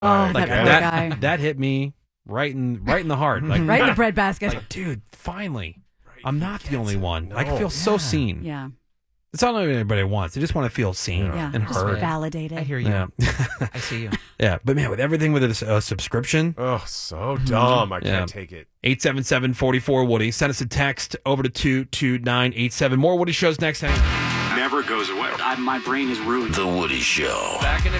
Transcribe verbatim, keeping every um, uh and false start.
Oh, like that, that, guy. that hit me right in right in the heart. Like right in the breadbasket. Like, dude, finally, I'm not the only one. No. Like, I feel so yeah. seen. Yeah. It's not what anybody wants. They just want to feel seen Yeah. and Just heard. validated. I hear you. Yeah. I see you. Yeah, but man, with everything with a, a subscription, Oh, so dumb. I Yeah. can't take it. eight seven seven, four four, Woody. Send us a text over to two two nine eight seven. More Woody shows next. Hang. Never goes away. I, my brain is ruined. The Woody Show. Back in a